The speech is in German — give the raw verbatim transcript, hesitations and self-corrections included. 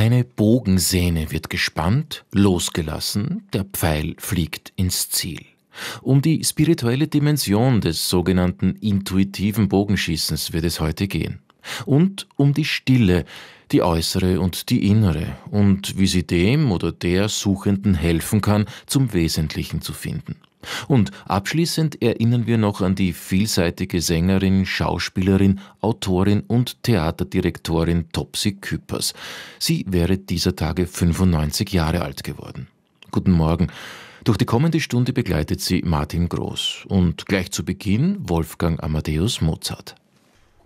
Eine Bogensehne wird gespannt, losgelassen, der Pfeil fliegt ins Ziel. Um die spirituelle Dimension des sogenannten intuitiven Bogenschießens wird es heute gehen. Und um die Stille, die äußere und die innere, und wie sie dem oder der Suchenden helfen kann, zum Wesentlichen zu finden. Und abschließend erinnern wir noch an die vielseitige Sängerin, Schauspielerin, Autorin und Theaterdirektorin Topsy Küppers. Sie wäre dieser Tage fünfundneunzig Jahre alt geworden. Guten Morgen. Durch die kommende Stunde begleitet sie Martin Groß und gleich zu Beginn Wolfgang Amadeus Mozart.